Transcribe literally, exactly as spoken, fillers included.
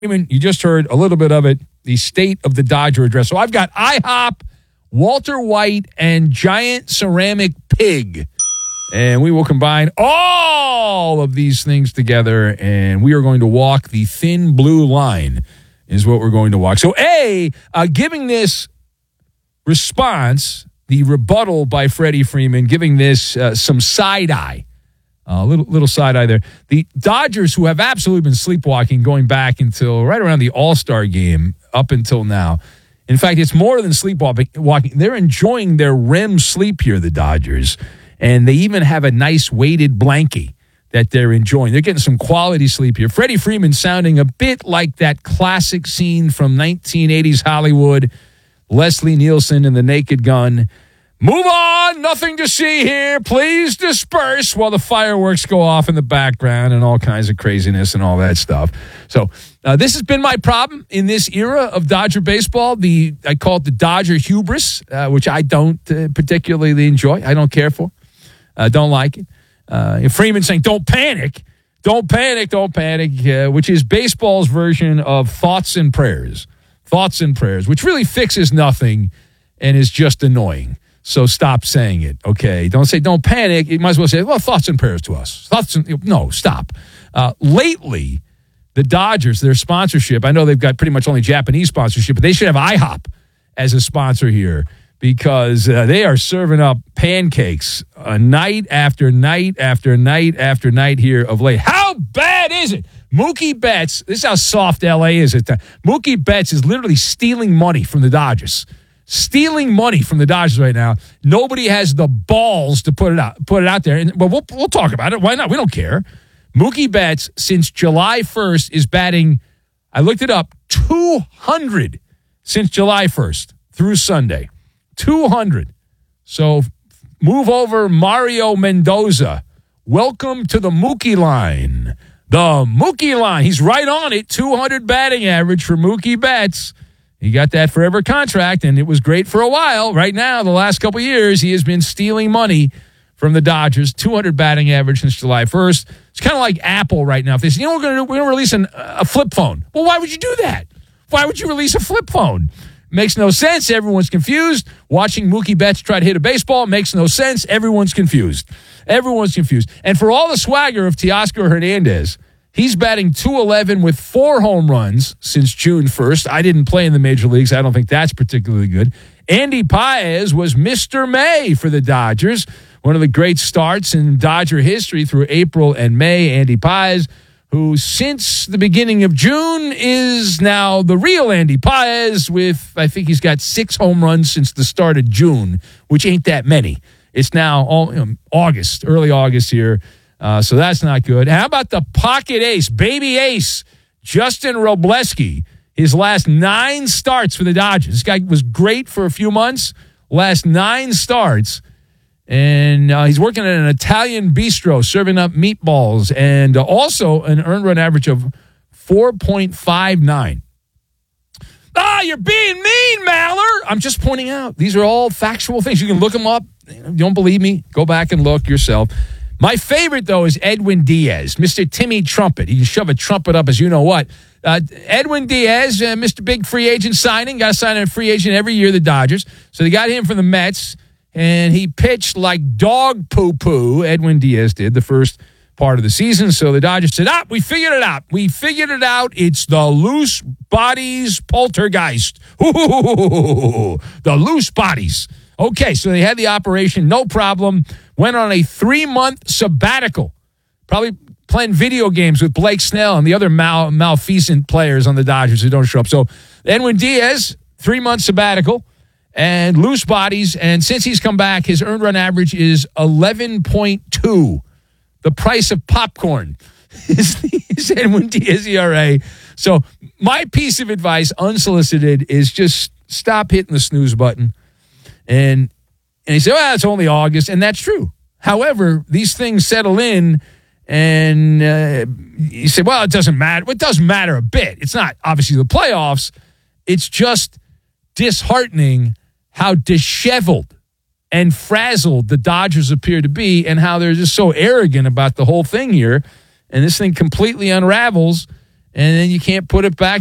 You just heard a little bit of it, the State of the Dodger address. So I've got IHOP, Walter White, and Giant Ceramic Pig. And we will combine all of these things together, and we are going to walk the thin blue line is what we're going to walk. So, A, uh, giving this response, the rebuttal by Freddie Freeman, giving this uh, some side-eye. A uh, little little side eye there. The Dodgers, who have absolutely been sleepwalking going back until right around the All-Star game up until now. In fact, it's more than sleepwalking. They're enjoying their R E M sleep here, the Dodgers. And they even have a nice weighted blankie that they're enjoying. They're getting some quality sleep here. Freddie Freeman sounding a bit like that classic scene from nineteen eighties Hollywood. Leslie Nielsen and the Naked Gun. Move on, nothing to see here. Please disperse while the fireworks go off in the background and all kinds of craziness and all that stuff. So uh, this has been my problem in this era of Dodger baseball. The I call it the Dodger hubris, uh, which I don't uh, particularly enjoy. I don't care for. I uh, don't like it. Uh, Freeman saying, don't panic. Don't panic, don't panic, uh, which is baseball's version of thoughts and prayers. Thoughts and prayers, which really fixes nothing and is just annoying. So stop saying it, okay? Don't say, don't panic. You might as well say, well, thoughts and prayers to us. Thoughts and, no, stop. Uh, lately, the Dodgers, their sponsorship, I know they've got pretty much only Japanese sponsorship, but they should have IHOP as a sponsor here because uh, they are serving up pancakes uh, night after night after night after night here of late. How bad is it? Mookie Betts, this is how soft L A is at times. Mookie Betts is literally stealing money from the Dodgers. Stealing money from the Dodgers right now. Nobody has the balls to put it out, put it out there. And, but we'll we'll talk about it. Why not? We don't care. Mookie Betts, since July first, is batting. I looked it up. two hundred since July first through Sunday. two hundred. So move over, Mario Mendoza. Welcome to the Mookie line. The Mookie line. He's right on it. two hundred batting average for Mookie Betts. He got that forever contract, and it was great for a while. Right now, the last couple of years, he has been stealing money from the Dodgers. two hundred batting average since July first. It's kind of like Apple right now. If they say, you know, we're going to we're going to release an, a flip phone. Well, why would you do that? Why would you release a flip phone? Makes no sense. Everyone's confused. Watching Mookie Betts try to hit a baseball makes no sense. Everyone's confused. Everyone's confused. And for all the swagger of Teoscar Hernandez, he's batting two eleven with four home runs since June first. I didn't play in the major leagues. I don't think that's particularly good. Andy Paez was Mister May for the Dodgers. One of the great starts in Dodger history through April and May. Andy Paez, who since the beginning of June is now the real Andy Paez with, I think he's got six home runs since the start of June, which ain't that many. It's now all, you know, August, early August here. Uh, so that's not good. How about the pocket ace, baby ace, Justin Robleski? His last nine starts for the Dodgers. This guy was great for a few months. Last nine starts. And uh, he's working at an Italian bistro, serving up meatballs, and uh, also an earned run average of four point five nine. Ah, you're being mean, Maller. I'm just pointing out. These are all factual things. You can look them up. You don't believe me? Go back and look yourself. My favorite, though, is Edwin Diaz, Mister Timmy Trumpet. He can shove a trumpet up as you know what. Uh, Edwin Diaz, uh, Mister Big Free Agent signing. Got to sign a free agent every year, the Dodgers. So they got him from the Mets, and he pitched like dog poo-poo, Edwin Diaz did, the first part of the season. So the Dodgers said, ah, we figured it out. We figured it out. It's the loose bodies poltergeist. Ooh, the loose bodies. Okay, so they had the operation, no problem. Went on a three-month sabbatical, probably playing video games with Blake Snell and the other mal- malfeasant players on the Dodgers who don't show up. So Edwin Diaz, three-month sabbatical, and loose bodies. And since he's come back, his earned run average is eleven point two. The price of popcorn is, is Edwin Diaz E R A. So my piece of advice, unsolicited, is just stop hitting the snooze button. And and he said, well, it's only August, and that's true. However, these things settle in, and uh, you say, well, it doesn't matter. Well, it does matter a bit. It's not, obviously, the playoffs. It's just disheartening how disheveled and frazzled the Dodgers appear to be and how they're just so arrogant about the whole thing here. And this thing completely unravels, and then you can't put it back